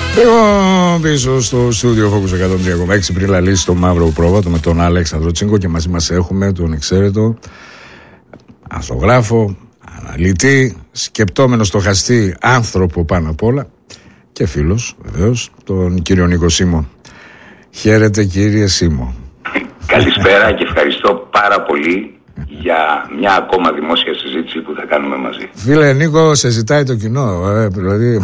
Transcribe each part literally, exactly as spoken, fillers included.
Λοιπόν, πίσω στο στούντιο Focus εκατόν τρία κόμμα έξι πριν λαλήσει το μαύρο πρόβατο με τον Αλέξανδρο Τσίγκο και μαζί μας έχουμε τον εξαίρετο αθογράφο, αναλυτή, σκεπτόμενο στοχαστή, άνθρωπο πάνω απ' όλα και φίλος βεβαίως, τον κύριο Νίκο Σίμω. Χαίρετε κύριε Σίμω. Καλησπέρα και ευχαριστώ πάρα πολύ για μια ακόμα δημόσια συζήτηση που θα κάνουμε μαζί. Φίλε Νίκο, σε ζητάει το κοινό, ε, δηλαδή.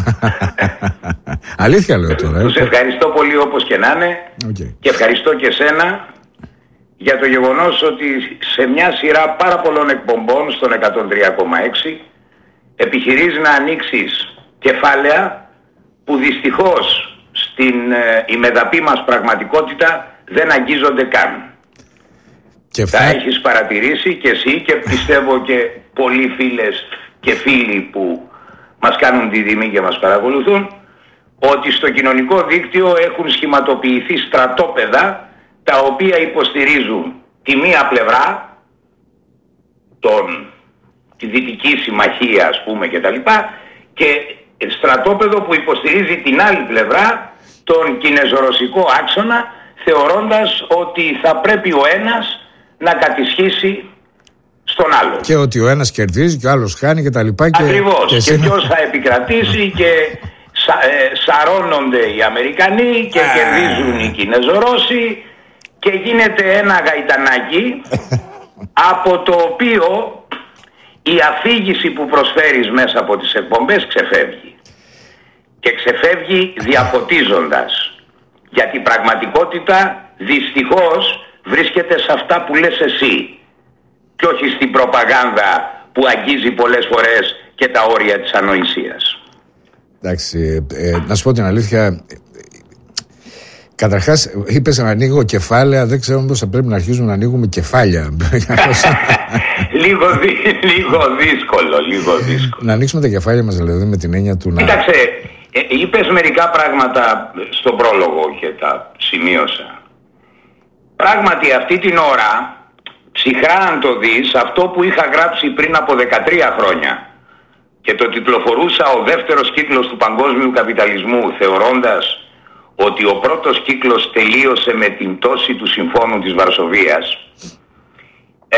Αλήθεια λέω τώρα. Τους ευχαριστώ πολύ όπως και να είναι okay. Και ευχαριστώ και σένα για το γεγονός ότι σε μια σειρά πάρα πολλών εκπομπών στον εκατόν τρία κόμμα έξι επιχειρείς να ανοίξεις κεφάλαια που δυστυχώς στην ε, ημεδαπή μας πραγματικότητα δεν αγγίζονται καν. Και θα έχεις παρατηρήσει και εσύ και πιστεύω και πολλοί φίλες και φίλοι που μας κάνουν τη τιμή και μας παρακολουθούν, ότι στο κοινωνικό δίκτυο έχουν σχηματοποιηθεί στρατόπεδα τα οποία υποστηρίζουν τη μία πλευρά, τον, τη Δυτική Συμμαχία ας πούμε και τα λοιπά, και στρατόπεδο που υποστηρίζει την άλλη πλευρά, τον κινεζορωσικό άξονα, θεωρώντας ότι θα πρέπει ο ένας να κατησχίσει στον άλλο. Και ότι ο ένας κερδίζει και ο άλλος χάνει και τα λοιπά. Και... Ακριβώς. Και, και ποιος θα επικρατήσει και σα, ε, σαρώνονται οι Αμερικανοί και κερδίζουν οι Κινεζορώσοι και γίνεται ένα γαϊτανάκι από το οποίο η αφήγηση που προσφέρεις μέσα από τις εκπομπές ξεφεύγει. Και ξεφεύγει διαφωτίζοντας. Γιατί η πραγματικότητα δυστυχώς βρίσκεται σε αυτά που λες εσύ και όχι στην προπαγάνδα που αγγίζει πολλές φορές και τα όρια της ανοησίας. Εντάξει, ε, να σου πω την αλήθεια, καταρχάς είπες να ανοίγω κεφάλαια, δεν ξέρω μήπως θα πρέπει να αρχίζουμε να ανοίγουμε κεφάλια. λίγο, δι, λίγο δύσκολο, λίγο δύσκολο. Να ανοίξουμε τα κεφάλια μας δηλαδή με την έννοια του να... Κοίταξε, ε, είπες μερικά πράγματα στον πρόλογο και τα σημείωσα. Πράγματι αυτή την ώρα, ψυχρά αν το δεις, αυτό που είχα γράψει πριν από δεκατρία χρόνια και το τιτλοφορούσα ο δεύτερος κύκλος του παγκόσμιου καπιταλισμού, θεωρώντας ότι ο πρώτος κύκλος τελείωσε με την πτώση του Συμφώνου της Βαρσοβίας, ε,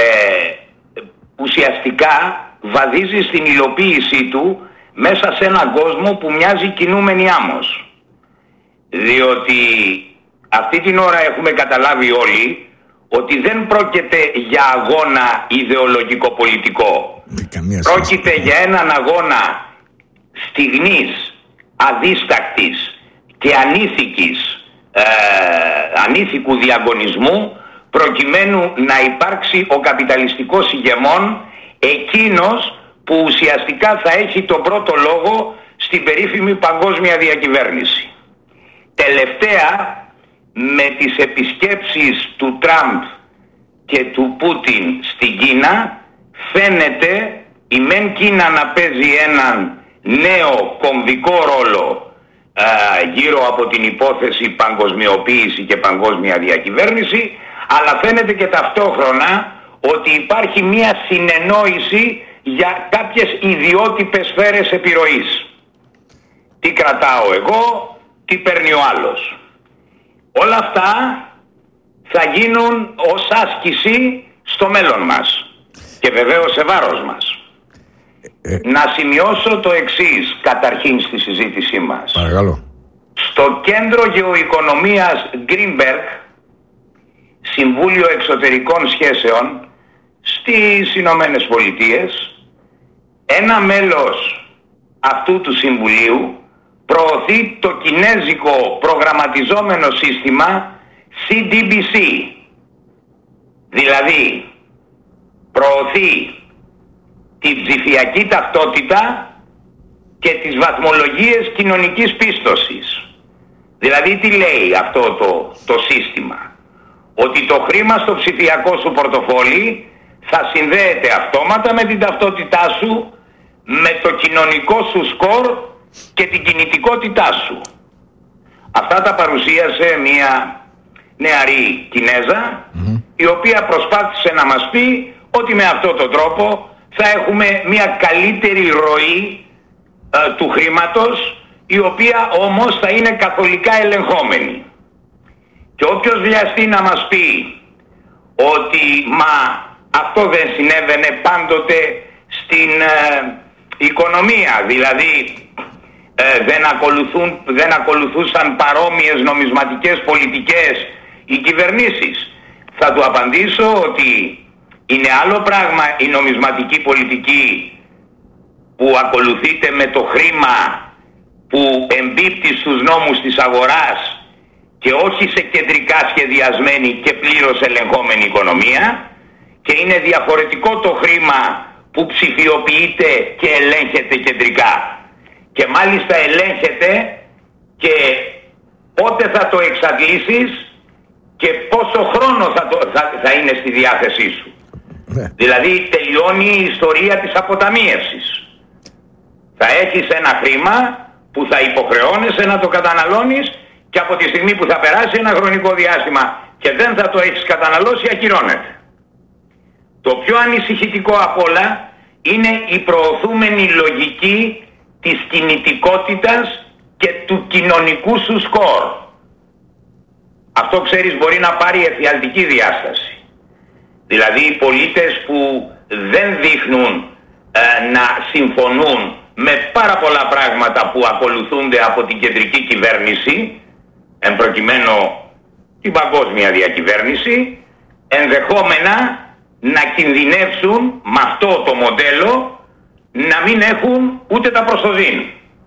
ουσιαστικά βαδίζει στην υλοποίησή του μέσα σε έναν κόσμο που μοιάζει κινούμενη άμμος. Διότι αυτή την ώρα έχουμε καταλάβει όλοι ότι δεν πρόκειται για αγώνα ιδεολογικό-πολιτικό. Πρόκειται για έναν αγώνα στιγνής, αδίστακτης και ανήθικης, ε, ανήθικου διαγωνισμού, προκειμένου να υπάρξει ο καπιταλιστικός ηγεμόν, εκείνος που ουσιαστικά θα έχει τον πρώτο λόγο στην περίφημη παγκόσμια διακυβέρνηση. Τελευταία, με τις επισκέψεις του Τραμπ και του Πούτιν στην Κίνα, φαίνεται η μεν Κίνα να παίζει έναν νέο κομβικό ρόλο α, γύρω από την υπόθεση παγκοσμιοποίηση και παγκόσμια διακυβέρνηση, αλλά φαίνεται και ταυτόχρονα ότι υπάρχει μια συνεννόηση για κάποιες ιδιότυπες σφαίρες επιρροής. Τι κρατάω εγώ, τι παίρνει ο άλλος. Όλα αυτά θα γίνουν ως άσκηση στο μέλλον μας και βεβαίως σε βάρος μας. Ε, να σημειώσω το εξής καταρχήν στη συζήτησή μας. Παρακαλώ. Στο κέντρο γεωοικονομίας Greenberg, Συμβούλιο Εξωτερικών Σχέσεων στις Ηνωμένες Πολιτείες, ένα μέλος αυτού του Συμβουλίου προωθεί το κινέζικο προγραμματιζόμενο σύστημα σι ντι μπι σι. Δηλαδή προωθεί την ψηφιακή ταυτότητα και τις βαθμολογίες κοινωνικής πίστοσης. Δηλαδή τι λέει αυτό το, το σύστημα? Ότι το χρήμα στο ψηφιακό σου πορτοφόλι θα συνδέεται αυτόματα με την ταυτότητά σου, με το κοινωνικό σου σκορ και την κινητικότητά σου. Αυτά τα παρουσίασε μια νεαρή Κινέζα, mm-hmm. η οποία προσπάθησε να μας πει ότι με αυτόν τον τρόπο θα έχουμε μια καλύτερη ροή ε, του χρήματος η οποία όμως θα είναι καθολικά ελεγχόμενη. Και όποιος βιαστεί να μας πει ότι μα αυτό δεν συνέβαινε πάντοτε στην ε, οικονομία, δηλαδή ε, δεν, ακολουθούν, δεν ακολουθούσαν παρόμοιες νομισματικές πολιτικές οι κυβερνήσεις, θα του απαντήσω ότι είναι άλλο πράγμα η νομισματική πολιτική που ακολουθείται με το χρήμα που εμπίπτει στους νόμους της αγοράς και όχι σε κεντρικά σχεδιασμένη και πλήρως ελεγχόμενη οικονομία, και είναι διαφορετικό το χρήμα που ψηφιοποιείται και ελέγχεται κεντρικά, και μάλιστα ελέγχεται και πότε θα το εξαντλήσεις και πόσο χρόνο θα, το, θα, θα είναι στη διάθεσή σου. Ναι. Δηλαδή τελειώνει η ιστορία της αποταμίευσης. Θα έχεις ένα χρήμα που θα υποχρεώνεσαι να το καταναλώνεις, και από τη στιγμή που θα περάσει ένα χρονικό διάστημα και δεν θα το έχεις καταναλώσει, ακυρώνεται. Το πιο ανησυχητικό απ' όλα είναι η προωθούμενη λογική της κινητικότητας και του κοινωνικού σου σκορ. Αυτό, ξέρεις, μπορεί να πάρει εφιαλτική διάσταση. Δηλαδή οι πολίτες που δεν δείχνουν ε, να συμφωνούν με πάρα πολλά πράγματα που ακολουθούνται από την κεντρική κυβέρνηση, εν προκειμένου την παγκόσμια διακυβέρνηση, ενδεχόμενα να κινδυνεύσουν με αυτό το μοντέλο να μην έχουν ούτε τα προστοζήν.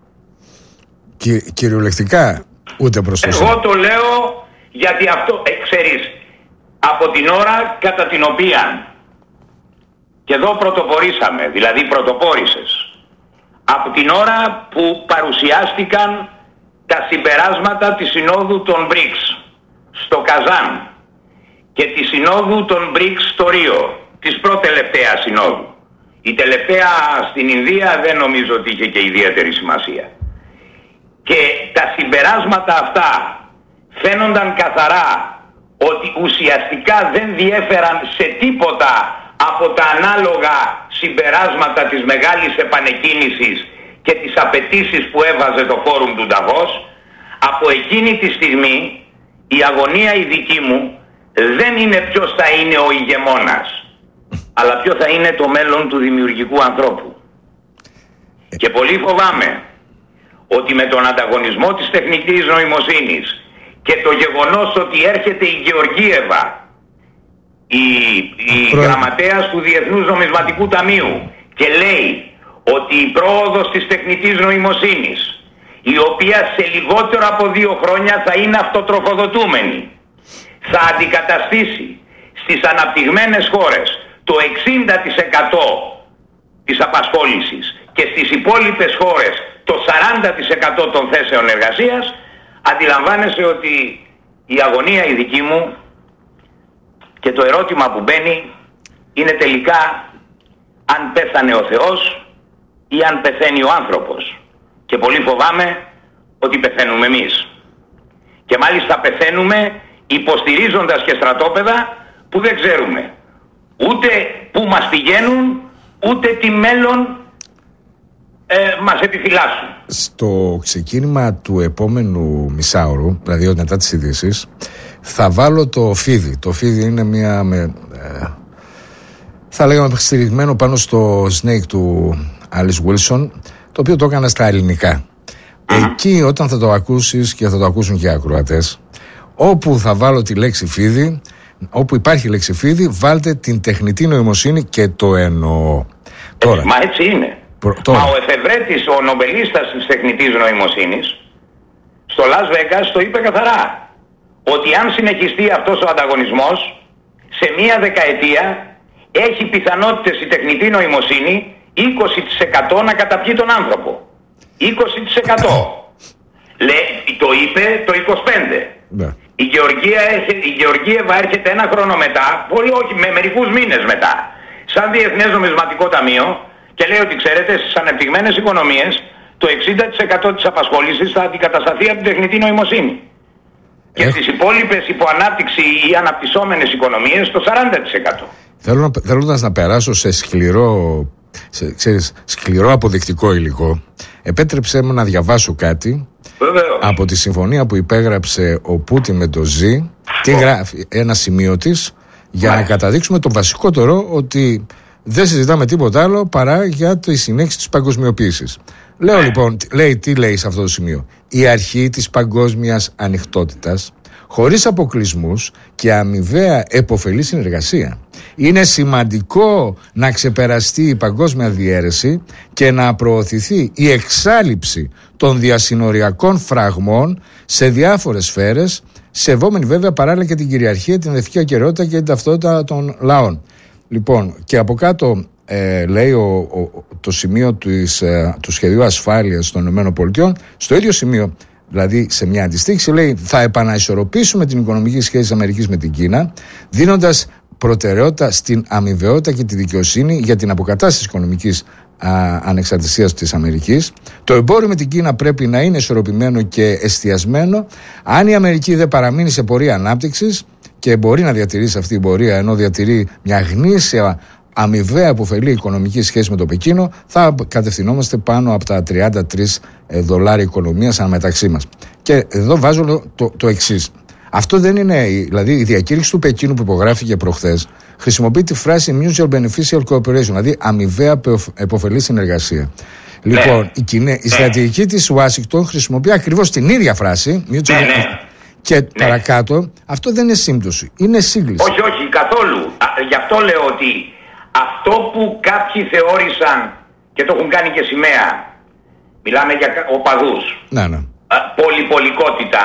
Κυ, κυριολεκτικά ούτε προστοζήν. Εγώ το λέω γιατί αυτό, ε, ξέρεις, από την ώρα κατά την οποία, και εδώ πρωτοπορήσαμε, δηλαδή πρωτοπόρησες, από την ώρα που παρουσιάστηκαν τα συμπεράσματα της Συνόδου των μπρικς στο Καζάν και τη Συνόδου των μπρικς στο Ρίο, της προτελευταίας Συνόδου. Η τελευταία στην Ινδία δεν νομίζω ότι είχε και ιδιαίτερη σημασία. Και τα συμπεράσματα αυτά φαίνονταν καθαρά ότι ουσιαστικά δεν διέφεραν σε τίποτα από τα ανάλογα συμπεράσματα της μεγάλης επανεκκίνησης και τις απαιτήσεις που έβαζε το φόρουμ του Νταβός. Από εκείνη τη στιγμή η αγωνία η δική μου δεν είναι ποιος θα είναι ο ηγεμόνας, αλλά ποιο θα είναι το μέλλον του δημιουργικού ανθρώπου. Και πολύ φοβάμαι ότι με τον ανταγωνισμό της τεχνητής νοημοσύνης και το γεγονός ότι έρχεται η Γεωργίευα, η, η Προ... γραμματέας του Διεθνούς Νομισματικού Ταμείου, και λέει ότι η πρόοδος της τεχνητής νοημοσύνης, η οποία σε λιγότερο από δύο χρόνια θα είναι αυτοτροφοδοτούμενη, θα αντικαταστήσει στις αναπτυγμένες χώρες το εξήντα τοις εκατό της απασχόλησης και στις υπόλοιπες χώρες το σαράντα τοις εκατό των θέσεων εργασίας, αντιλαμβάνεσαι ότι η αγωνία η δική μου και το ερώτημα που μπαίνει είναι τελικά αν πέθανε ο Θεός ή αν πεθαίνει ο άνθρωπος. Και πολύ φοβάμαι ότι πεθαίνουμε εμείς. Και μάλιστα πεθαίνουμε υποστηρίζοντας και στρατόπεδα που δεν ξέρουμε ούτε πού μας πηγαίνουν, ούτε τι μέλλον ε, μας επιφυλάσσουν. Στο ξεκίνημα του επόμενου μισάωρου, δηλαδή μετά τις ειδήσεις, θα βάλω το φίδι. Το φίδι είναι μια, με, ε, θα λέγαμε, στηριγμένο πάνω στο Snake του Alice Wilson, το οποίο το έκανα στα ελληνικά. Mm. Εκεί όταν θα το ακούσεις, και θα το ακούσουν και οι ακροατές, όπου θα βάλω τη λέξη φίδι, όπου υπάρχει λέξη φίδι, βάλτε την τεχνητή νοημοσύνη, και το εννοώ. Τώρα, μα έτσι είναι. Προ, τώρα. Μα ο εφευρέτης, ο νομπελίστας της τεχνητής νοημοσύνης, στο Las Vegas το είπε καθαρά, ότι αν συνεχιστεί αυτός ο ανταγωνισμός, σε μία δεκαετία έχει πιθανότητες η τεχνητή νοημοσύνη είκοσι τοις εκατό να καταπιεί τον άνθρωπο. είκοσι τοις εκατό. Λέει, το είπε το είκοσι πέντε. Ναι. Η Γεωργία, η Γεωργίευα έρχεται ένα χρόνο μετά, πολύ όχι, με μερικούς μήνες μετά, σαν Διεθνές Νομισματικό Ταμείο, και λέει ότι, ξέρετε, στις ανεπτυγμένες οικονομίες το εξήντα τοις εκατό της απασχόλησης θα αντικατασταθεί από την τεχνητή νοημοσύνη. Και Έχ... στις υπόλοιπες υποανάπτυξη ή αναπτυσσόμενες οικονομίες το σαράντα τοις εκατό. Θέλω να, θέλοντας να περάσω σε σκληρό σε, ξέρεις, σκληρό αποδεικτικό υλικό. Επέτρεψέ μου να διαβάσω κάτι Βεβαίως. από τη συμφωνία που υπέγραψε ο Πούτιν με το Ζι. Τι γράφει ένα σημείο της για Μάλιστα. να καταδείξουμε το βασικότερο, ότι δεν συζητάμε τίποτα άλλο παρά για τη συνέχιση της παγκοσμιοποίησης. Λέω ναι. λοιπόν, λέει, τι λέει σε αυτό το σημείο? Η αρχή της παγκόσμιας ανοιχτότητας, χωρίς αποκλεισμούς και αμοιβαία επωφελή συνεργασία. Είναι σημαντικό να ξεπεραστεί η παγκόσμια διαίρεση και να προωθηθεί η εξάλειψη των διασυνοριακών φραγμών σε διάφορες σφαίρες, σεβόμενη βέβαια παράλληλα και την κυριαρχία, την εθνική ακεραιότητα και την ταυτότητα των λαών. Λοιπόν, και από κάτω ε, λέει ο, ο, το σημείο της, ε, του σχεδίου ασφάλειας των ΗΠΑ, στο ίδιο σημείο, δηλαδή σε μια αντιστοίχηση, λέει θα επαναισορροπήσουμε την οικονομική σχέση της Αμερικής με την Κίνα, δίνοντας προτεραιότητα στην αμοιβαιότητα και τη δικαιοσύνη για την αποκατάσταση οικονομικής α, ανεξαρτησίας της Αμερικής. Το εμπόριο με την Κίνα πρέπει να είναι ισορροπημένο και εστιασμένο. Αν η Αμερική δεν παραμείνει σε πορεία ανάπτυξης και μπορεί να διατηρήσει αυτή η πορεία, ενώ διατηρεί μια γνήσια αμοιβαία αποφελή οικονομική σχέση με το Πεκίνο, θα κατευθυνόμαστε πάνω από τα τριάντα τρία δολάρια οικονομίας αναμεταξύ μας. Και εδώ βάζω το, το εξής. Αυτό δεν είναι, δηλαδή η διακήρυξη του Πεκίνου που υπογράφηκε προχθές χρησιμοποιεί τη φράση mutual beneficial cooperation, δηλαδή αμοιβαία επωφελή συνεργασία. Ναι. Λοιπόν, η, κοινή, η στρατηγική της Ουάσιγκτον χρησιμοποιεί ακριβώς την ίδια φράση, mutual ναι, ναι. και ναι. παρακάτω. Αυτό δεν είναι σύμπτωση, είναι σύγκληση. Όχι, όχι, καθόλου. Α, γι' αυτό λέω ότι αυτό που κάποιοι θεώρησαν και το έχουν κάνει και σημαία, μιλάμε για οπαδούς, ναι, ναι. πολυπολικότητα,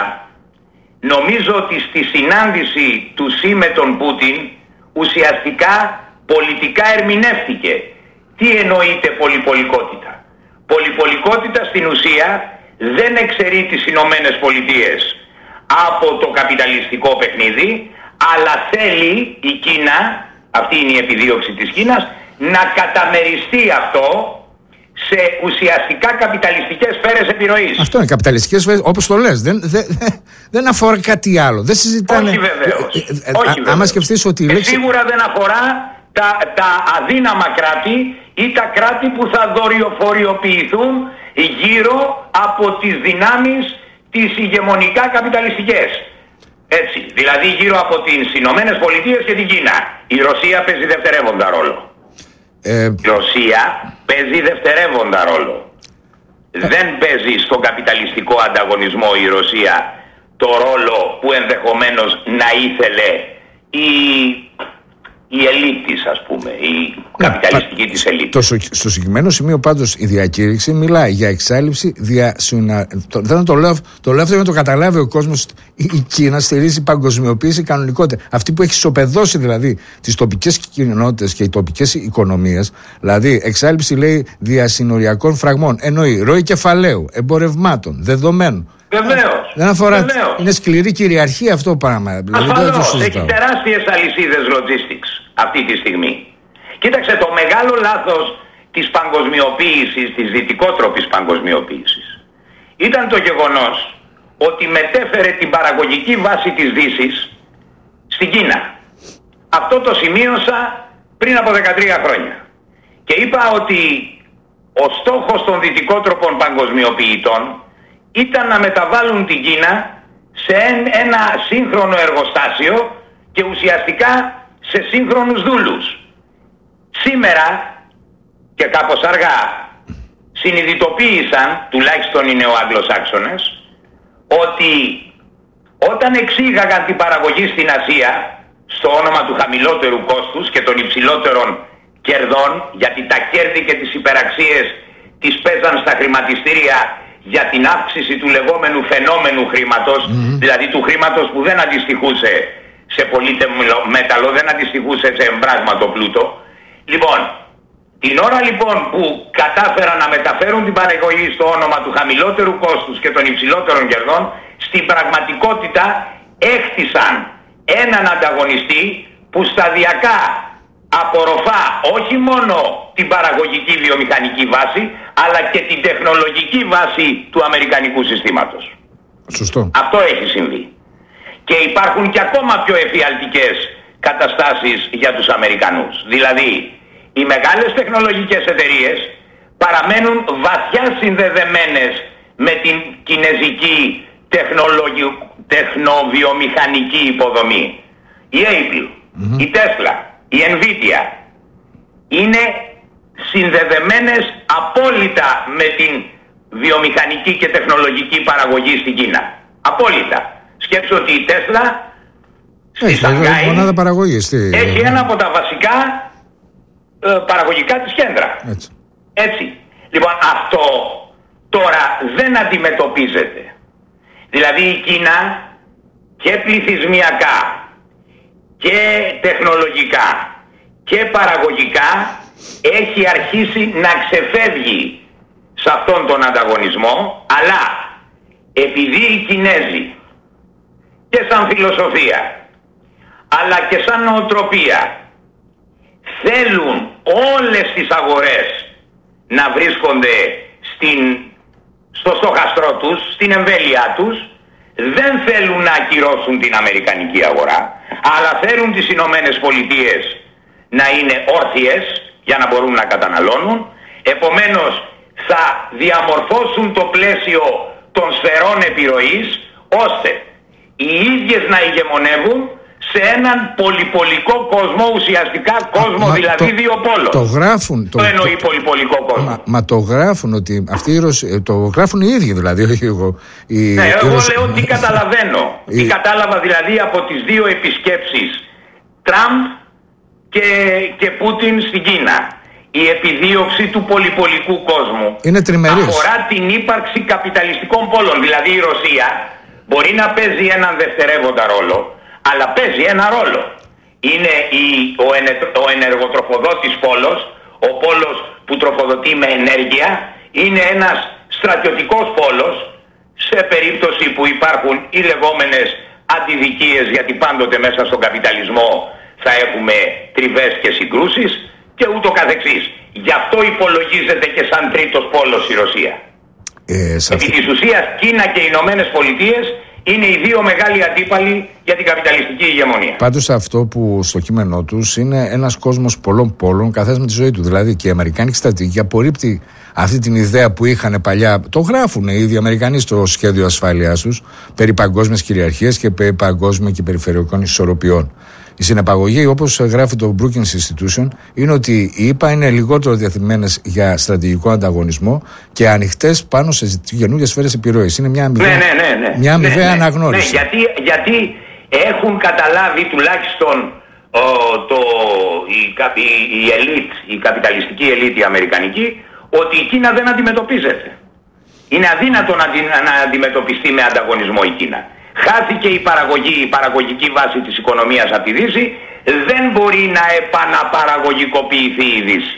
νομίζω ότι στη συνάντηση του ΣΥ με τον Πούτιν ουσιαστικά πολιτικά ερμηνεύτηκε. Τι εννοείται πολυπολικότητα? Πολυπολικότητα στην ουσία δεν εξαιρεί τις Ηνωμένες Πολιτείες από το καπιταλιστικό παιχνίδι, αλλά θέλει η Κίνα, αυτή είναι η επιδίωξη της Κίνας, να καταμεριστεί αυτό σε ουσιαστικά καπιταλιστικές σφαίρες επιρροής. Αυτό είναι καπιταλιστικές σφαίρες, όπως το λες. Δεν, δεν, δεν αφορά κάτι άλλο. Δεν συζητάνε. Όχι βεβαίως. Ε, ε, Όχι βεβαίως. Άμα σκεφτείς ότι η λέξη... Σίγουρα δεν αφορά τα, τα αδύναμα κράτη ή τα κράτη που θα δορυφοριοποιηθούν γύρω από τις δυνάμεις τις ηγεμονικά καπιταλιστικές. Έτσι. Δηλαδή γύρω από τις Ηνωμένες Πολιτείες και την Κίνα. Η Ρωσία παίζει δευτερεύοντα ρόλο. Ε... Η Ρωσία παίζει δευτερεύοντα ρόλο. Ε... Δεν παίζει στον καπιταλιστικό ανταγωνισμό η Ρωσία το ρόλο που ενδεχομένως να ήθελε η, η ελίτ της, ας πούμε, η ναι, καπιταλιστική πα... της ελίτ. Το, στο συγκεκριμένο σημείο πάντως η διακήρυξη μιλάει για εξάλληψη διασυνα... το, δεν το λέω, το λέω αυτό για να το καταλάβει ο κόσμος. Η Κίνα στηρίζει παγκοσμιοποίηση κανονικότητα. Αυτή που έχει ισοπεδώσει δηλαδή τις τοπικές κοινότητες και οι τοπικές οικονομίες, δηλαδή εξάλληψη λέει διασυνοριακών φραγμών, εννοεί ροή κεφαλαίου, εμπορευμάτων, δεδομένων. Βεβαίως. Δεν αφορά. Βεβαίως. Είναι σκληρή κυριαρχία αυτό το πράγμα. Δηλαδή, ασφαλώς. Έχει τεράστιες αλυσίδες logistics αυτή τη στιγμή. Κοίταξε, το μεγάλο λάθος της παγκοσμιοποίησης, της δυτικότροπης παγκοσμιοποίησης, ήταν το γεγονός ότι μετέφερε την παραγωγική βάση της Δύσης στην Κίνα. Αυτό το σημείωσα πριν από δεκατρία χρόνια. Και είπα ότι ο στόχος των δυτικότροπων παγκοσμιοποιητών ήταν να μεταβάλουν την Κίνα σε ένα σύγχρονο εργοστάσιο και ουσιαστικά σε σύγχρονους δούλους. Σήμερα και κάπως αργά συνειδητοποίησαν, τουλάχιστον οι νεοαγγλοσάξονες, ότι όταν εξήγαγαν την παραγωγή στην Ασία στο όνομα του χαμηλότερου κόστους και των υψηλότερων κερδών, γιατί τα κέρδη και τις υπεραξίες τις παίζαν στα χρηματιστήρια για την αύξηση του λεγόμενου φαινόμενου χρήματος, mm-hmm. δηλαδή του χρήματος που δεν αντιστοιχούσε σε πολύτιμο μέταλλο, δεν αντιστοιχούσε σε εμπράγματο πλούτο. Λοιπόν, την ώρα λοιπόν που κατάφεραν να μεταφέρουν την παραγωγή στο όνομα του χαμηλότερου κόστους και των υψηλότερων κερδών, στην πραγματικότητα έχτισαν έναν ανταγωνιστή που σταδιακά απορροφά όχι μόνο την παραγωγική βιομηχανική βάση, αλλά και την τεχνολογική βάση του αμερικανικού συστήματος. Σωστό. Αυτό έχει συμβεί. Και υπάρχουν και ακόμα πιο εφιαλτικές καταστάσεις για τους Αμερικανούς. Δηλαδή, οι μεγάλες τεχνολογικές εταιρείες παραμένουν βαθιά συνδεδεμένες με την κινεζική τεχνολογι- τεχνοβιομηχανική υποδομή. Η Apple, mm-hmm. η Tesla, η Nvidia είναι συνδεδεμένες απόλυτα με την βιομηχανική και τεχνολογική παραγωγή στην Κίνα. Απόλυτα. Σκέψου ότι η Tesla στη Σανγκάη μονάδα παραγωγής, τι... έχει ένα από τα βασικά ε, παραγωγικά της κέντρα. Έτσι. Έτσι. Λοιπόν, αυτό τώρα δεν αντιμετωπίζεται. Δηλαδή η Κίνα και πληθυσμιακά και τεχνολογικά και παραγωγικά έχει αρχίσει να ξεφεύγει σε αυτόν τον ανταγωνισμό, αλλά επειδή οι Κινέζοι και σαν φιλοσοφία αλλά και σαν νοοτροπία θέλουν όλες τις αγορές να βρίσκονται στην, στο στόχαστρό τους, στην εμβέλειά τους, δεν θέλουν να ακυρώσουν την αμερικανική αγορά, αλλά θέλουν τις Ηνωμένες Πολιτείες να είναι όρθιες για να μπορούν να καταναλώνουν. Επομένως θα διαμορφώσουν το πλαίσιο των σφαιρών επιρροής, ώστε οι ίδιες να ηγεμονεύουν σε έναν πολυπολικό κόσμο, ουσιαστικά κόσμο, μα, δηλαδή το, δύο πόλων. Το γράφουν. Το, το εννοεί το, πολυπολικό κόσμο. Μα, μα το γράφουν ότι αυτοί οι Ρωσοι, το γράφουν οι ίδιοι δηλαδή, όχι εγώ. Οι, ναι, οι εγώ Ρωσοι... λέω τι καταλαβαίνω. Οι... Τι κατάλαβα δηλαδή από τις δύο επισκέψεις Τραμπ και, και Πούτιν στην Κίνα. Η επιδίωξη του πολυπολικού κόσμου είναι τριμερής. Αφορά την ύπαρξη καπιταλιστικών πόλων. Δηλαδή η Ρωσία μπορεί να παίζει έναν δευτερεύοντα ρόλο, αλλά παίζει ένα ρόλο. Είναι η, ο, ενε, ο ενεργοτροφοδότης πόλος, ο πόλος που τροφοδοτεί με ενέργεια, είναι ένας στρατιωτικός πόλος σε περίπτωση που υπάρχουν οι λεγόμενες αντιδικίες, γιατί πάντοτε μέσα στον καπιταλισμό θα έχουμε τριβές και συγκρούσεις και ούτω καθεξής. Γι' αυτό υπολογίζεται και σαν τρίτος πόλος η Ρωσία. Ε, Επί της ουσίας Κίνα και οι Ηνωμένες Πολιτείες είναι οι δύο μεγάλοι αντίπαλοι για την καπιταλιστική ηγεμονία. Πάντως αυτό που στο κείμενό τους είναι ένας κόσμος πολλών πόλων, καθένας με τη ζωή του. Δηλαδή και η αμερικάνικη στρατηγική απορρίπτει αυτή την ιδέα που είχαν παλιά. Το γράφουν οι ίδιοι Αμερικανοί στο σχέδιο ασφάλειάς τους περί παγκόσμιας κυριαρχίας και περί παγκόσμιων και περιφερειακών ισορροπιών. Η συνεπαγωγή, όπως γράφει το Brookings Institution, είναι ότι οι ΗΠΑ είναι λιγότερο διαθετημένες για στρατηγικό ανταγωνισμό και ανοιχτές πάνω σε καινούργιες σφαίρες επιρροής. Είναι μια αμοιβαία, ναι, ναι, ναι, ναι. μια αμοιβαία ναι, ναι, αναγνώριση. Ναι, γιατί, γιατί έχουν καταλάβει τουλάχιστον ο, το, η, η, η ελίτ, η καπιταλιστική ελίτ, η αμερικανική, ότι η Κίνα δεν αντιμετωπίζεται. Είναι αδύνατο να, να αντιμετωπιστεί με ανταγωνισμό η Κίνα. Χάθηκε η παραγωγή, η παραγωγική βάση της οικονομίας από τη Δύση, δεν μπορεί να επαναπαραγωγικοποιηθεί η Δύση.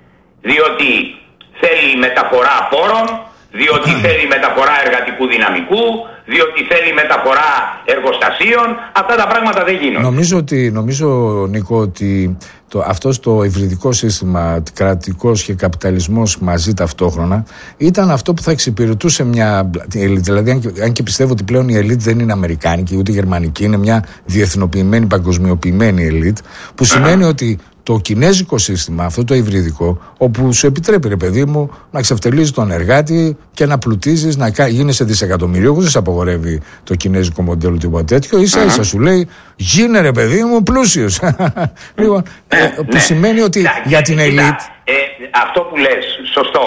Διότι θέλει μεταφορά πόρων, διότι θέλει μεταφορά εργατικού δυναμικού, διότι θέλει μεταφορά εργοστασίων. Αυτά τα πράγματα δεν γίνονται. Νομίζω, ότι, νομίζω Νίκο, ότι το, αυτό το υβριδικό σύστημα, κρατικός και καπιταλισμός μαζί ταυτόχρονα, ήταν αυτό που θα εξυπηρετούσε μια ελίτ. Δηλαδή, αν και, αν και πιστεύω ότι πλέον η ελίτ δεν είναι αμερικάνικη ούτε γερμανική, είναι μια διεθνοποιημένη, παγκοσμιοποιημένη ελίτ, που σημαίνει ότι το κινέζικο σύστημα, αυτό το υβριδικό, όπου σου επιτρέπει, ρε παιδί μου, να ξεφτελίζεις τον εργάτη και να πλουτίζεις, να γίνεσαι δισεκατομμυρίουχος, δεν σε απογορεύει το κινέζικο μοντέλο τίποτα τέτοιο. Ίσα ίσα σου λέει, γίνε ρε παιδί μου πλούσιος. Λοιπόν, ε, που ναι. σημαίνει ότι Κοίτα, για την ελίτ. Ε, αυτό που λες, σωστό.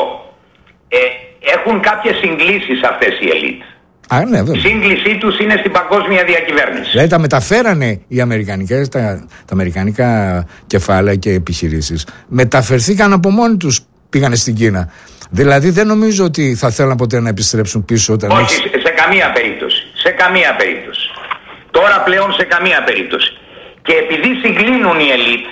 Ε, έχουν κάποιες συγκλήσεις αυτές οι ελίτ. Α, ναι, η σύγκλησή τους είναι στην παγκόσμια διακυβέρνηση. Δηλαδή τα μεταφέρανε οι αμερικανικές, τα, τα αμερικανικά κεφάλαια και επιχειρήσεις. Μεταφερθήκαν από μόνοι τους, πήγανε στην Κίνα. Δηλαδή δεν νομίζω ότι θα θέλαν ποτέ να επιστρέψουν πίσω. Όταν Όχι, έχεις... σε καμία περίπτωση. Σε καμία περίπτωση. Τώρα πλέον σε καμία περίπτωση. Και επειδή συγκλίνουν οι ελίτ,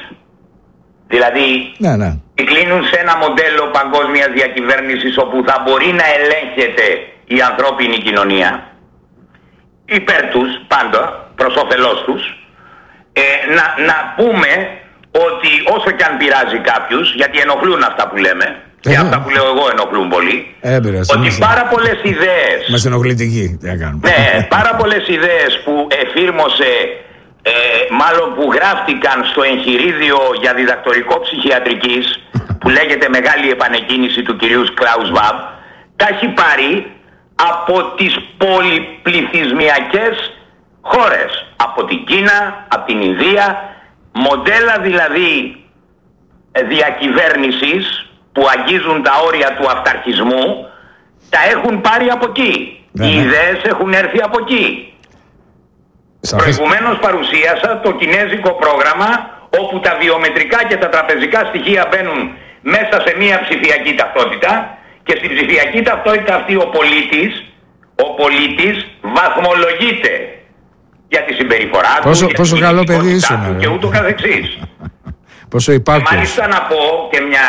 δηλαδή ναι, ναι. συγκλίνουν σε ένα μοντέλο παγκόσμιας διακυβέρνησης όπου θα μπορεί να ελέγχεται η ανθρώπινη κοινωνία υπέρ τους πάντα, προς όφελός τους, ε, να, να πούμε ότι όσο και αν πειράζει κάποιους, γιατί ενοχλούν αυτά που λέμε, ε, και ε, αυτά που λέω εγώ ενοχλούν πολύ, ε, πειράζει, ότι είμαστε, πάρα πολλές ιδέες μας ενοχλητικοί, τι να κάνουμε. Ναι, πάρα πολλές ιδέες που εφήρμοσε ε, μάλλον που γράφτηκαν στο εγχειρίδιο για διδακτορικό ψυχιατρικής που λέγεται Μεγάλη Επανεκκίνηση του κυρίου Κλάους Βαμπ, τα έχει πάρει από τις πολυπληθυσμιακές χώρες, από την Κίνα, από την Ινδία, μοντέλα δηλαδή διακυβέρνησης που αγγίζουν τα όρια του αυταρχισμού, τα έχουν πάρει από εκεί. Ναι, οι ναι. ιδέες έχουν έρθει από εκεί. Σαφές. Προηγουμένως παρουσίασα το κινέζικο πρόγραμμα, όπου τα βιομετρικά και τα τραπεζικά στοιχεία μπαίνουν μέσα σε μια ψηφιακή ταυτότητα, και στην ψηφιακή ταυτότητα αυτή ο πολίτης, ο πολίτης βαθμολογείται για τη συμπεριφορά πόσο, του, πόσο για καλό παιδί ήσουν, και ούτω καθεξής. Πόσο υπάρχεις. Και μάλιστα να πω και μια,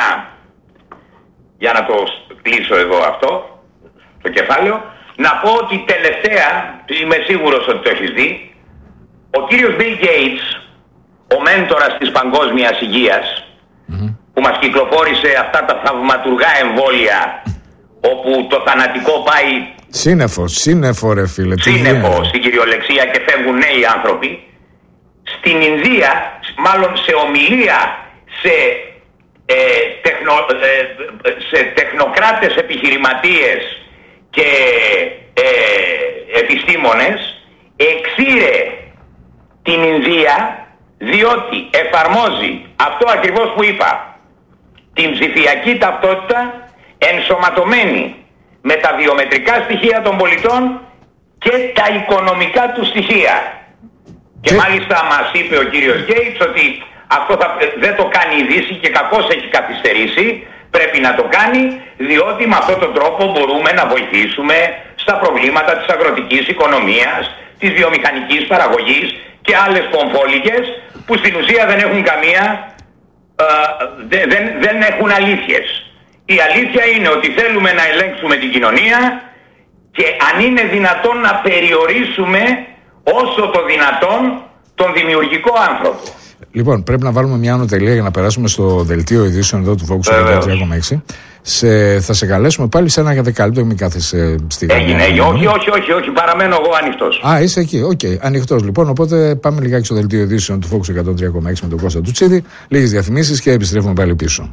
για να το κλείσω εδώ αυτό, το κεφάλαιο, να πω ότι τελευταία, είμαι σίγουρος ότι το έχεις δει, ο κύριος Bill Gates, ο μέντορας της παγκόσμιας υγείας, mm-hmm. που μας κυκλοφόρησε αυτά τα θαυματουργά εμβόλια, όπου το θανατικό πάει σύννεφο, σύννεφο ρε φίλε. Σύννεφο στην κυριολεξία και φεύγουν νέοι άνθρωποι. Στην Ινδία, μάλλον σε ομιλία σε, ε, τεχνο, ε, σε τεχνοκράτες επιχειρηματίες και ε, επιστήμονες, εξήρε την Ινδία διότι εφαρμόζει αυτό ακριβώς που είπα, την ψηφιακή ταυτότητα ενσωματωμένη με τα βιομετρικά στοιχεία των πολιτών και τα οικονομικά του στοιχεία. Και, και μάλιστα μας είπε ο κύριος Γκέιτς ότι αυτό θα, δεν το κάνει η Δύση και κακώς έχει καθυστερήσει, πρέπει να το κάνει, διότι με αυτόν τον τρόπο μπορούμε να βοηθήσουμε στα προβλήματα της αγροτικής οικονομίας, της βιομηχανικής παραγωγής και άλλες πομφόλικες που στην ουσία δεν έχουν καμία, ε, δεν, δεν, δεν έχουν αλήθειες. Η αλήθεια είναι ότι θέλουμε να ελέγξουμε την κοινωνία και αν είναι δυνατόν να περιορίσουμε όσο το δυνατόν τον δημιουργικό άνθρωπο. Λοιπόν, πρέπει να βάλουμε μια άνω τελεία για να περάσουμε στο δελτίο ειδήσεων εδώ του Focus εκατόν τρία κόμμα έξι. Σε, θα σε καλέσουμε πάλι σε ένα για δεκάλεπτο, μην κάθεσαι στη γραμμή. Έγινε, όχι, όχι, όχι, όχι, παραμένω εγώ ανοιχτός. Α, είσαι εκεί, οκ, okay, ανοιχτός λοιπόν. Οπότε πάμε λιγάκι στο δελτίο ειδήσεων του Focus εκατόν τρία κόμμα έξι με τον Κώστα Τουτσίδη. Λίγες διαφημίσεις και επιστρέφουμε πάλι πίσω.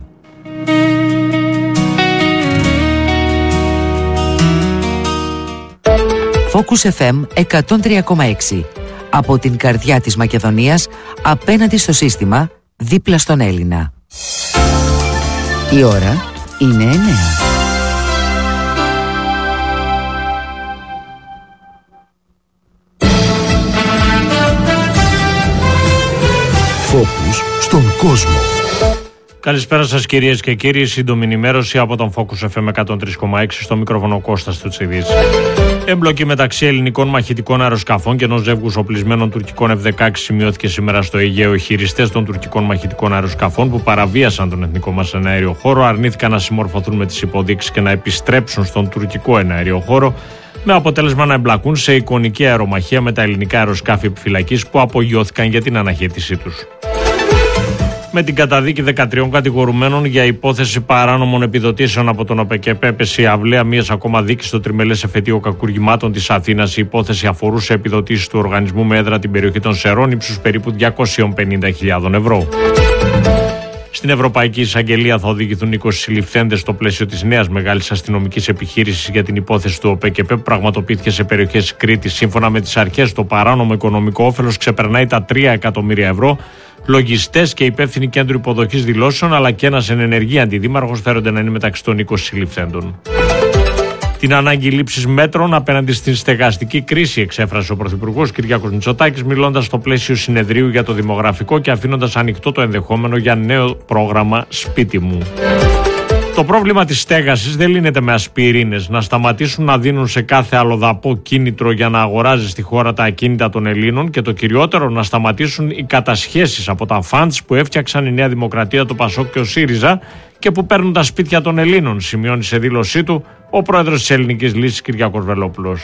Focus εφ εμ εκατόν τρία κόμμα έξι. Από την καρδιά της Μακεδονίας, απέναντι στο σύστημα, δίπλα στον Έλληνα. Η ώρα είναι εννέα. Focus στον κόσμο. Καλησπέρα σας κυρίες και κύριοι, σύντομη ενημέρωση από τον Focus εφ εμ εκατόν τρία κόμμα έξι, στο μικρόφωνο Κώστας Τουτσίδης. Εμπλοκή μεταξύ ελληνικών μαχητικών αεροσκαφών και ενός ζεύγους οπλισμένων τουρκικών εφ δεκαέξι σημειώθηκε σήμερα στο Αιγαίο. Οι χειριστές των τουρκικών μαχητικών αεροσκαφών που παραβίασαν τον εθνικό μας εναέριο χώρο αρνήθηκαν να συμμορφωθούν με τις υποδείξεις και να επιστρέψουν στον τουρκικό εναέριο χώρο, με αποτέλεσμα να εμπλακούν σε εικονική αερομαχία με τα ελληνικά αεροσκάφη επιφυλακής που απογειώθηκαν για την αναχέτησή τους. Με την καταδίκη δεκατριών κατηγορουμένων για υπόθεση παράνομων επιδοτήσεων από τον ΟΠΕΚΕΠ έπεσε η αυλαία μιας ακόμα δίκης στο τριμελές εφετείο κακουργημάτων της Αθήνας. Η υπόθεση αφορούσε επιδοτήσεις του οργανισμού με έδρα την περιοχή των Σερών ύψους περίπου διακόσιες πενήντα χιλιάδες ευρώ. Στην Ευρωπαϊκή Εισαγγελία θα οδηγηθούν είκοσι συλληφθέντες στο πλαίσιο της νέας μεγάλης αστυνομικής επιχείρησης για την υπόθεση του ΟΠΕΚΕΠ που πραγματοποιήθηκε σε περιοχές Κρήτης. Σύμφωνα με τις αρχές, το παράνομο οικονομικό όφελος ξεπερνάει τα τρία εκατομμύρια ευρώ. Λογιστές και υπεύθυνοι κέντρου υποδοχής δηλώσεων, αλλά και ένας εν ενεργή αντιδήμαρχος φέρονται να είναι μεταξύ των είκοσι συλληφθέντων. Την ανάγκη λήψης μέτρων απέναντι στην στεγαστική κρίση εξέφρασε ο Πρωθυπουργός Κυριάκος Μητσοτάκης, μιλώντας στο πλαίσιο συνεδρίου για το δημογραφικό και αφήνοντας ανοιχτό το ενδεχόμενο για νέο πρόγραμμα Σπίτι μου. Το πρόβλημα της στέγασης δεν λύνεται με ασπιρίνες. Να σταματήσουν να δίνουν σε κάθε αλλοδαπό κίνητρο για να αγοράζει στη χώρα τα ακίνητα των Ελλήνων και το κυριότερο, να σταματήσουν οι κατασχέσεις από τα φαντς που έφτιαξαν η Νέα Δημοκρατία, το Πασόκ και ο ΣΥΡΙΖΑ και που παίρνουν τα σπίτια των Ελλήνων, σημειώνει σε δήλωσή του ο πρόεδρος της Ελληνικής Λύσης Κυριάκος Βελόπουλος.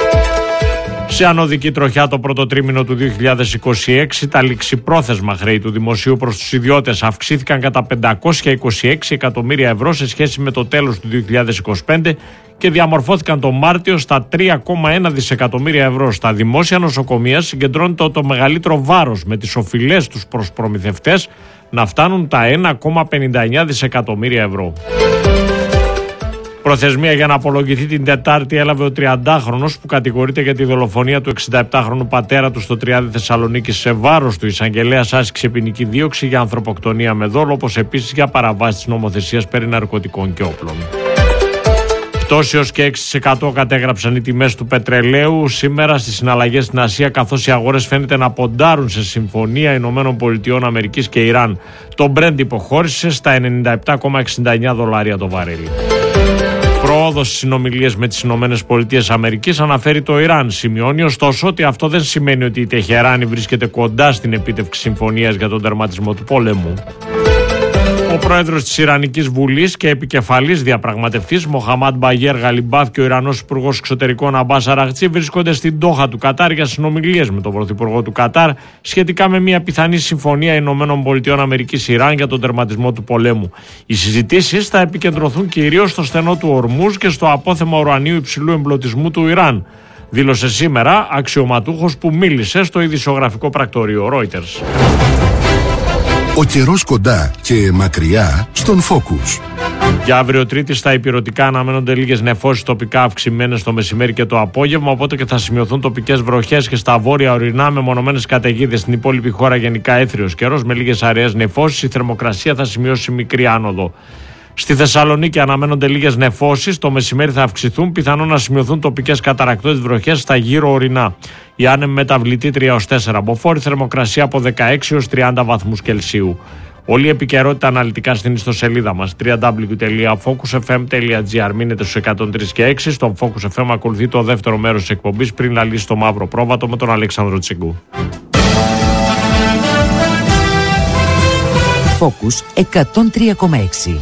Σε ανωδική τροχιά το πρώτο τρίμηνο του δύο χιλιάδες είκοσι έξι, τα ληξιπρόθεσμα χρέη του δημοσίου προς τους ιδιώτες αυξήθηκαν κατά πεντακόσια είκοσι έξι εκατομμύρια ευρώ σε σχέση με το τέλος του δύο χιλιάδες είκοσι πέντε και διαμορφώθηκαν τον Μάρτιο στα τρία κόμμα ένα δισεκατομμύρια ευρώ. Στα δημόσια νοσοκομεία συγκεντρώνεται το μεγαλύτερο βάρος, με τις οφειλές τους προς προμηθευτές να φτάνουν τα ένα κόμμα πενήντα εννέα δισεκατομμύρια ευρώ. Προθεσμία για να απολογηθεί την Τετάρτη έλαβε ο τριαντάχρονος που κατηγορείται για τη δολοφονία του εξηνταεπτάχρονου πατέρα του στο Τριάδι Θεσσαλονίκης. Σε βάρος του, η εισαγγελέας άσκησε ποινική δίωξη για ανθρωποκτονία με δόλο, όπως επίσης για παραβάσεις της νομοθεσίας περί ναρκωτικών και όπλων. Πτώση ως και έξι τοις εκατό κατέγραψαν οι τιμές του πετρελαίου σήμερα στις συναλλαγές στην Ασία, καθώς οι αγορές φαίνεται να ποντάρουν σε συμφωνία Ηνωμένων Πολιτειών Αμερικής και Ιράν. Το Brent υποχώρησε στα ενενήντα επτά κόμμα εξήντα εννέα δολάρια το βαρέλι. Πρόοδος στις συνομιλίες με τις Ηνωμένες Πολιτείες Αμερικής αναφέρει το Ιράν. Σημειώνει ωστόσο ότι αυτό δεν σημαίνει ότι η Τεχεράνη βρίσκεται κοντά στην επίτευξη συμφωνίας για τον τερματισμό του πολέμου. Ο πρόεδρος της Ιρανικής Βουλής και επικεφαλής διαπραγματευτής Μοχαμάντ Μπαγέρ Γαλιμπάφ και ο Ιρανός Υπουργός Εξωτερικών Αμπάς Αραγτσί βρίσκονται στην Ντόχα του Κατάρ για συνομιλίες με τον Πρωθυπουργό του Κατάρ σχετικά με μια πιθανή συμφωνία Ηνωμένων Πολιτειών Αμερικής Ιράν για τον τερματισμό του πολέμου. Οι συζητήσεις θα επικεντρωθούν κυρίως στο στενό του Ορμούζ και στο απόθεμα ουρανίου υψηλού εμπλουτισμού του Ιράν, δήλωσε σήμερα αξιωματούχος που μίλησε στο ειδησιογραφικό πρακτορείο Reuters. Ο καιρός κοντά και μακριά στον Focus. Για αύριο Τρίτη στα ηπειρωτικά αναμένονται λίγες νεφώσεις τοπικά αυξημένες το μεσημέρι και το απόγευμα, οπότε και θα σημειωθούν τοπικές βροχές και στα βόρεια ορεινά με μονομένες καταιγίδες. Στην υπόλοιπη χώρα γενικά έθριος καιρός με λίγες αραίες νεφώσεις. Η θερμοκρασία θα σημειώσει μικρή άνοδο. Στη Θεσσαλονίκη αναμένονται λίγες νεφώσεις, το μεσημέρι θα αυξηθούν, πιθανόν να σημειωθούν τοπικές καταρρακτώδεις βροχές στα γύρω ορεινά. Η άνεμη μεταβλητή τρία έως τέσσερα μποφόρ, θερμοκρασία από δεκαέξι έως τριάντα βαθμούς Κελσίου. Όλη η επικαιρότητα αναλυτικά στην ιστοσελίδα μας double-u double-u double-u τελεία focus f m τελεία g r. Μείνετε στους εκατόν τρία και έξι. Στον Focus εφ εμ ακολουθεί το δεύτερο μέρος της εκπομπής πριν λαλήσει το μαύρο πρόβατο με τον Αλέξανδρο Τσιγκού. Focus εκατόν τρία κόμμα έξι.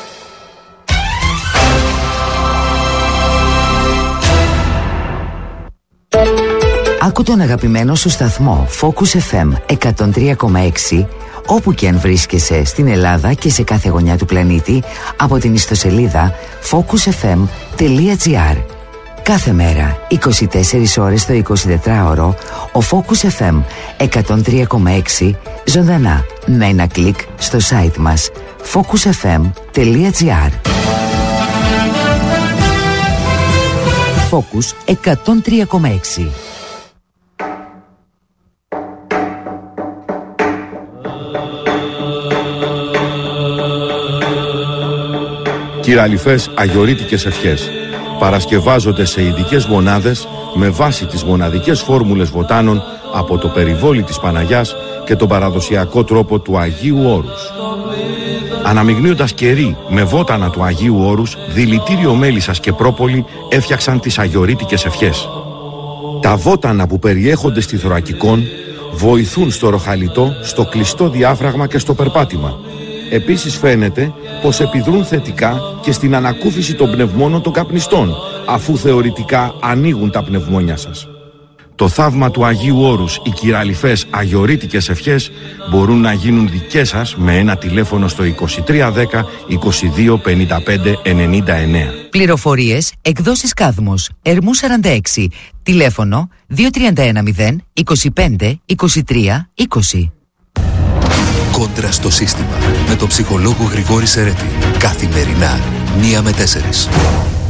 Άκου τον αγαπημένο σου σταθμό Focus εφ εμ εκατόν τρία κόμμα έξι όπου και αν βρίσκεσαι στην Ελλάδα και σε κάθε γωνιά του πλανήτη από την ιστοσελίδα focus f m τελεία g r. Κάθε μέρα, είκοσι τέσσερις ώρες το εικοσιτετράωρο, ο Focus εφ εμ εκατόν τρία κόμμα έξι ζωντανά με ένα κλικ στο site μας focus f m τελεία g r. Focus εκατόν τρία κόμμα έξι. Κυραλιφές αγιορείτικες ευχές παρασκευάζονται σε ειδικές μονάδες με βάση τις μοναδικές φόρμουλες βοτάνων από το περιβόλι της Παναγιάς και τον παραδοσιακό τρόπο του Αγίου Όρους. Αναμειγνύοντας κερί με βότανα του Αγίου Όρους, δηλητήριο μέλισσας και πρόπολη έφτιαξαν τις αγιορείτικες ευχές. Τα βότανα που περιέχονται στη θωρακικόν βοηθούν στο ροχαλιτό, στο κλειστό διάφραγμα και στο περπάτημα. Επίσης φαίνεται πως επιδρούν θετικά και στην ανακούφιση των πνευμόνων των καπνιστών, αφού θεωρητικά ανοίγουν τα πνευμόνια σας. Το θαύμα του Αγίου Όρους, οι κυραλιφές αγιορείτικες ευχές μπορούν να γίνουν δικές σας με ένα τηλέφωνο στο είκοσι τρία δέκα είκοσι δύο πενήντα πέντε ενενήντα εννέα. Πληροφορίες, εκδόσεις Κάδμος, Ερμού σαράντα έξι, τηλέφωνο δύο τρία ένα μηδέν είκοσι πέντε είκοσι τρία είκοσι. Κόντρα στο σύστημα με τον ψυχολόγο Γρηγόρη Σερέτη. Καθημερινά, μία με τέσσερις.